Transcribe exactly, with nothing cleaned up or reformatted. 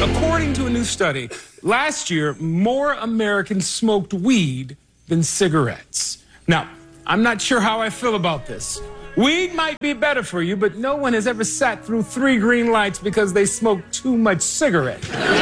According to a new study, last year, more Americans smoked weed than cigarettes. Now, I'm not sure how I feel about this. Weed might be better for you, but no one has ever sat through three green lights because they smoked too much cigarette.